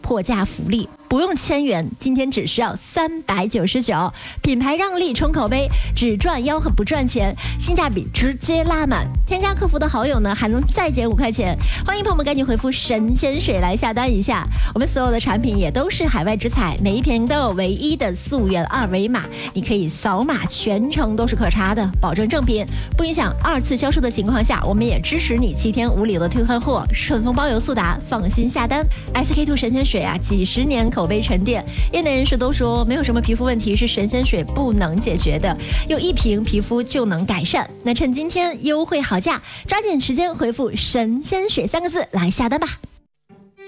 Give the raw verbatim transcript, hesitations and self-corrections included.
破价福利，不用千元，今天只需要三百九十九，品牌让利冲口碑，只赚吆喝不赚钱，性价比直接拉满。添加客服的好友呢，还能再减五块钱。欢迎朋友们赶紧回复神仙水来下单一下。我们所有的产品也都是海外直采，每一瓶都有唯一的溯源二维码，你可以扫码，全程都是可查的，保证正品，不影响二次销售的情况下，我们也支持你七天无理由的退换货，顺丰包邮速达，放心下单。S K two 神仙水啊，几十年口碑沉淀，业内人士都说没有什么皮肤问题是神仙水不能解决的，用一瓶皮肤就能改善。那趁今天优惠好价，抓紧时间回复神仙水三个字来下单吧。